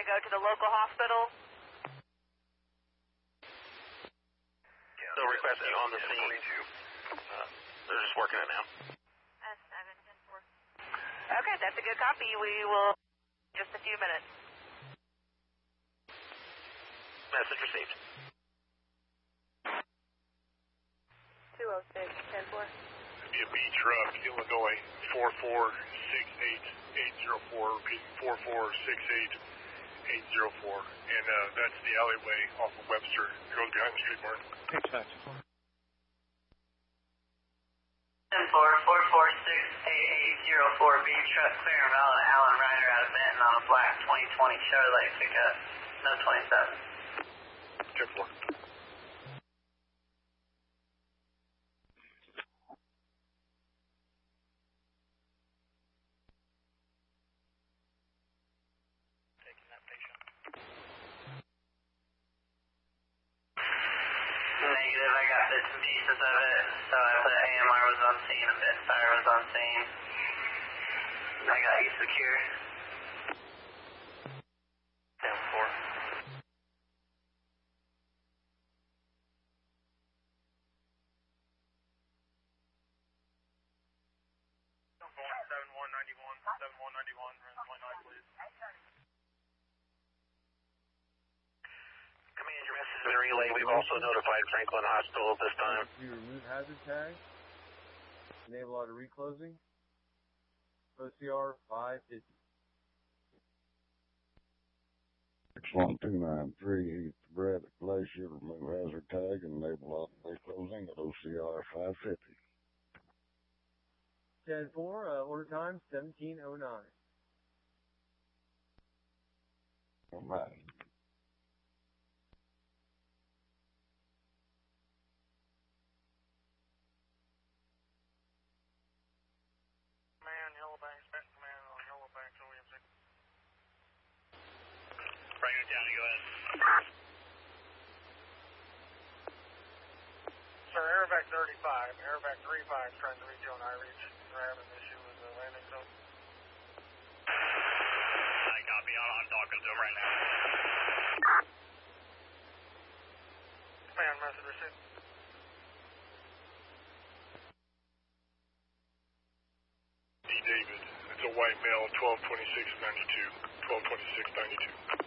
to go to the local hospital. They'll request you on the scene. They're just working it now. Okay, that's a good copy. We will just a few minutes. Message received. 206, 10-4. It'd be a B truck, Illinois, 4468804, repeating 4468804, and that's the alleyway off of Webster. It goes behind the street, Martin. Thanks, Max. 4468804, B truck clearing Valid Allen Ryder out of Benton on a black 2020 Chevrolet pickup, no 27. 10-4. Negative, I got bits and pieces of it, so I put AMR was on scene, a bit fire was on scene. I got you secure. 10-4. Going 7191, 7191, 29, please. Command, your message has been relayed. We've also notified Franklin Hospital at this time. You remove hazard tag. Enable auto reclosing. OCR 550. 1293, East Braddock Glacier, remove hazard tag and enable auto reclosing at OCR 550. 10-4, order time 1709. All right. Command, Yellow Banks, Benton Command on Yellow Banks, OEMC. Bring it down, go ahead. Sir, Airvac 35, Airvac 35 is trying to reach you on iReach. We're having an issue with the landing zone. I copy. I'm talking to him right now. Command, message received. D. David, it's a white male, 122692, 122692.